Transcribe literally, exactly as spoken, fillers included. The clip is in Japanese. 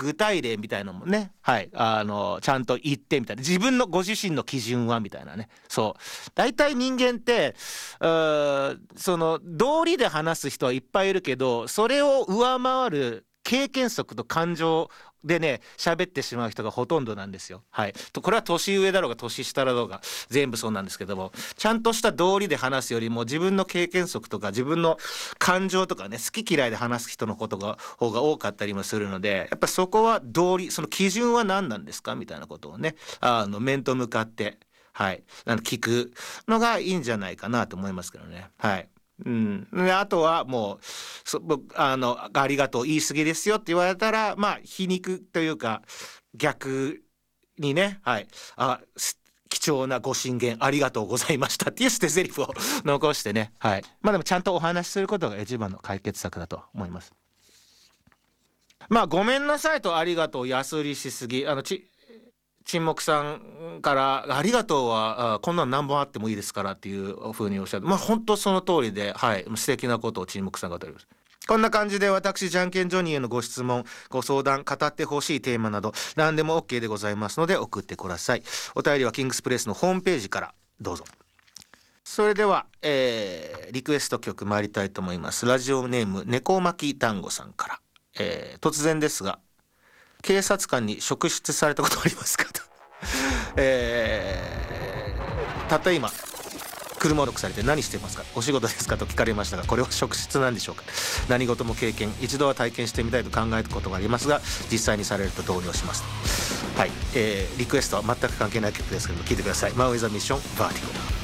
具体例みたいなのもね、はい、あのちゃんと言ってみたいな、自分のご自身の基準はみたいなね。そう大体人間ってうーその道理で話す人はいっぱいいるけど、それを上回る経験則と感情でね喋ってしまう人がほとんどなんですよ。はい、とこれは年上だろうが年下だろうが全部そうなんですけども、ちゃんとした道理で話すよりも自分の経験則とか自分の感情とかね、好き嫌いで話す人のことが方が多かったりもするので、やっぱそこは道理、その基準は何なんですかみたいなことをね、あの面と向かってはい、あの聞くのがいいんじゃないかなと思いますけどね。はい。うん、であとはもうそあのありがとう言い過ぎですよって言われたら、まあ皮肉というか逆にね、はい、あ貴重なご進言ありがとうございましたっていう捨て台詞を残してね、はい、まあでもちゃんとお話しすることが一番の解決策だと思います。まあごめんなさいとありがとう安売りしすぎ、あのち沈黙さんからありがとうはあこんなの何本あってもいいですからっていう風におっしゃって、まあ本当その通りで、はい、素敵なことを沈黙さんが語ります。こんな感じで私じゃんけんジョニーへのご質問ご相談語ってほしいテーマなど何でも OK でございますので送ってください。お便りはキングスプレスのホームページからどうぞ。それでは、えー、リクエスト曲参りたいと思います。ラジオネーム猫巻団子さんから、えー、突然ですが警察官に職質されたことありますかと、えー、たった今車をロックされて何してますか、お仕事ですかと聞かれましたが、これは職質なんでしょうか。何事も経験、一度は体験してみたいと考えたことがありますが実際にされると動揺します。はい、えー、リクエストは全く関係ない曲ですけど聴いてください。マウイザミッションバーティゴ。